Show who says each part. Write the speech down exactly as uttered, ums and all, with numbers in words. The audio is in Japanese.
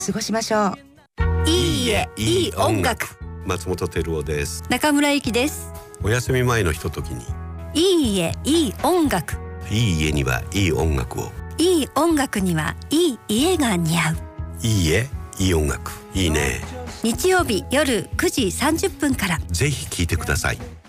Speaker 1: 過ごしましょう。
Speaker 2: いい家、いい音楽。
Speaker 3: 松本照夫です。
Speaker 2: 中村ゆきです。
Speaker 3: お休み前のひとときに、
Speaker 2: いい家、いい音楽。
Speaker 3: いい家にはいい音楽を、
Speaker 2: いい音楽にはいい家が似合う。
Speaker 3: いい家、いい音楽、いいね。
Speaker 2: 日曜日夜くじさんじゅっぷんから
Speaker 3: ぜひ聴いてください。